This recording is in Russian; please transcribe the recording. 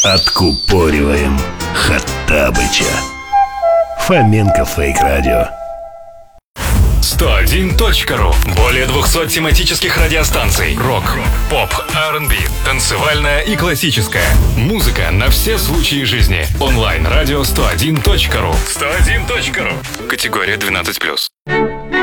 Откупориваем Хоттабыча. Фоменко Фейк Радио. 101.ру. Более 200 тематических радиостанций. Рок, поп, R&B, танцевальная и классическая. Музыка на все случаи жизни. Онлайн-радио 101.ру. 101.ру. Категория 12+.